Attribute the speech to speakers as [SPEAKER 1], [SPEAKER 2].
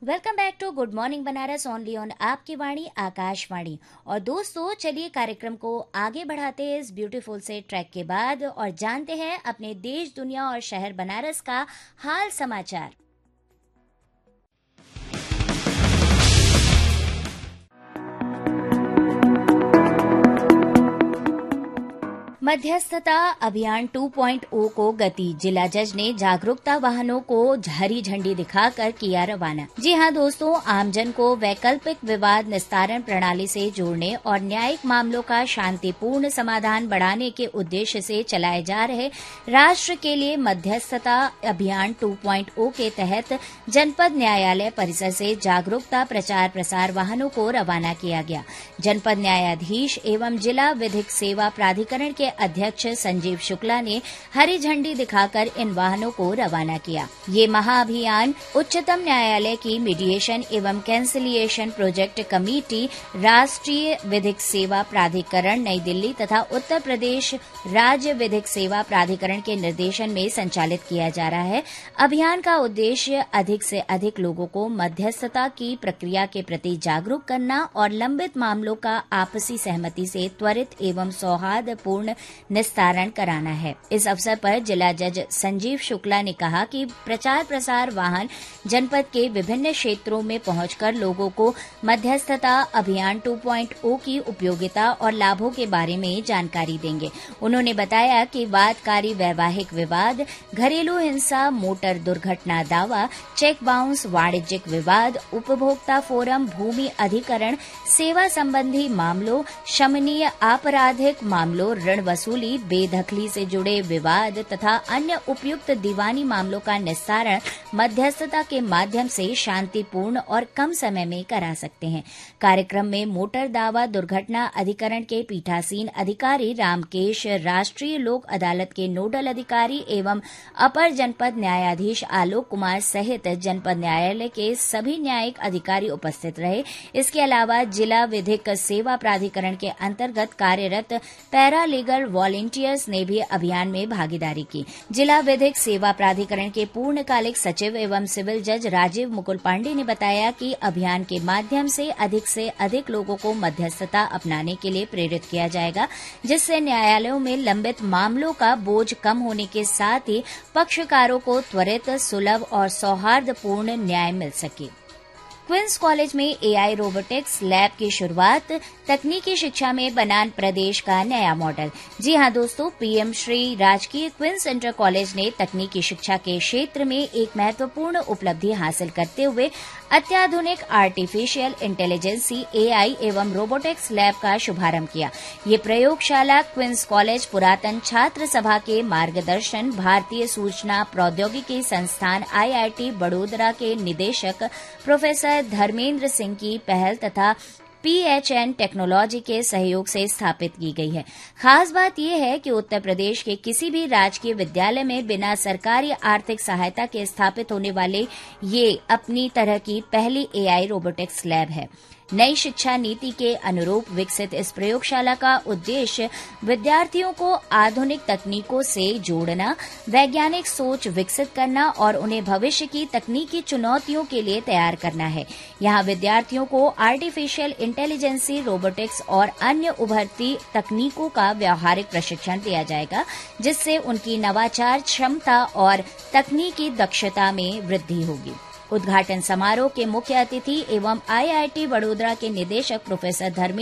[SPEAKER 1] Welcome back to good morning Banaras only on आपकी वाणी आकाशवाणी। और दोस्तों, चलिए कार्यक्रम को आगे बढ़ाते हैं इस ब्यूटीफुल से ट्रैक के बाद और जानते हैं अपने देश, दुनिया और शहर बनारस का हाल समाचार। मध्यस्थता अभियान 2.0 को गति। जिला जज ने जागरूकता वाहनों को हरी झंडी दिखाकर किया रवाना। जी हां दोस्तों, आमजन को वैकल्पिक विवाद निस्तारण प्रणाली से जोड़ने और न्यायिक मामलों का शांतिपूर्ण समाधान बढ़ाने के उद्देश्य से चलाए जा रहे राष्ट्र के लिए मध्यस्थता अभियान 2.0 के तहत जनपद न्यायालय परिसर से जागरूकता प्रचार प्रसार वाहनों को रवाना किया गया। जनपद न्यायाधीश एवं जिला विधिक सेवा प्राधिकरण के अध्यक्ष संजीव शुक्ला ने हरी झंडी दिखाकर इन वाहनों को रवाना किया। ये महाअभियान उच्चतम न्यायालय की मीडिएशन एवं कैंसिलिएशन प्रोजेक्ट कमेटी, राष्ट्रीय विधिक सेवा प्राधिकरण नई दिल्ली तथा उत्तर प्रदेश राज्य विधिक सेवा प्राधिकरण के निर्देशन में संचालित किया जा रहा है। अभियान का उद्देश्य अधिक से अधिक लोगों को मध्यस्थता की प्रक्रिया के प्रति जागरूक करना और लंबित मामलों का आपसी सहमति से त्वरित एवं सौहार्दपूर्ण निस्तारण कराना है। इस अवसर पर जिला जज संजीव शुक्ला ने कहा कि प्रचार प्रसार वाहन जनपद के विभिन्न क्षेत्रों में पहुंचकर लोगों को मध्यस्थता अभियान 2.0 की उपयोगिता और लाभों के बारे में जानकारी देंगे। उन्होंने बताया कि वादकारी वैवाहिक विवाद, घरेलू हिंसा, मोटर दुर्घटना दावा, चेक बाउंस, वाणिज्यिक विवाद, उपभोक्ता फोरम, भूमि अधिकरण, सेवा संबंधी मामलों, शमनीय आपराधिक मामलों, ऋण वसूली, बेदखली से जुड़े विवाद तथा अन्य उपयुक्त दीवानी मामलों का निस्तारण मध्यस्थता के माध्यम से शांतिपूर्ण और कम समय में करा सकते हैं। कार्यक्रम में मोटर दावा दुर्घटना अधिकरण के पीठासीन अधिकारी रामकेश, राष्ट्रीय लोक अदालत के नोडल अधिकारी एवं अपर जनपद न्यायाधीश आलोक कुमार सहित जनपद न्यायालय के सभी न्यायिक अधिकारी उपस्थित रहे। इसके अलावा जिला विधिक सेवा प्राधिकरण के अंतर्गत कार्यरत पैरालीगल वॉलंटियर्स ने भी अभियान में भागीदारी की। जिला विधिक सेवा प्राधिकरण के पूर्णकालिक सचिव एवं सिविल जज राजीव मुकुल पांडे ने बताया कि अभियान के माध्यम से अधिक लोगों को मध्यस्थता अपनाने के लिए प्रेरित किया जाएगा, जिससे न्यायालयों में लंबित मामलों का बोझ कम होने के साथ ही पक्षकारों को त्वरित, सुलभ और सौहार्दपूर्ण न्याय मिल सके। क्वींस कॉलेज में एआई रोबोटिक्स लैब की शुरुआत, तकनीकी शिक्षा में बना प्रदेश का नया मॉडल। जी हां दोस्तों, पीएम श्री राजकीय क्वींस इंटर कॉलेज ने तकनीकी शिक्षा के क्षेत्र में एक महत्वपूर्ण उपलब्धि हासिल करते हुए अत्याधुनिक आर्टिफिशियल इंटेलिजेंसी एआई एवं रोबोटिक्स लैब का शुभारंभ किया। ये प्रयोगशाला क्वींस कॉलेज पुरातन छात्र सभा के मार्गदर्शन, भारतीय सूचना प्रौद्योगिकी संस्थान आईआईटी बड़ोदरा के निदेशक प्रोफेसर धर्मेंद्र सिंह की पहल तथा PHN टेक्नोलॉजी के सहयोग से स्थापित की गई है। खास बात यह है कि उत्तर प्रदेश के किसी भी राजकीय विद्यालय में बिना सरकारी आर्थिक सहायता के स्थापित होने वाले ये अपनी तरह की पहली एआई रोबोटिक्स लैब है। नई शिक्षा नीति के अनुरूप विकसित इस प्रयोगशाला का उद्देश्य विद्यार्थियों को आधुनिक तकनीकों से जोड़ना, वैज्ञानिक सोच विकसित करना और उन्हें भविष्य की तकनीकी चुनौतियों के लिए तैयार करना है। यहाँ विद्यार्थियों को आर्टिफिशियल इंटेलिजेंसी, रोबोटिक्स और अन्य उभरती तकनीकों का व्यावहारिक प्रशिक्षण दिया जाएगा, जिससे उनकी नवाचार क्षमता और तकनीकी दक्षता में वृद्धि होगी। उद्घाटन समारोह के मुख्य अतिथि एवं आईआईटी बड़ोदरा के निदेशक प्रोफेसर धर्मेंद्र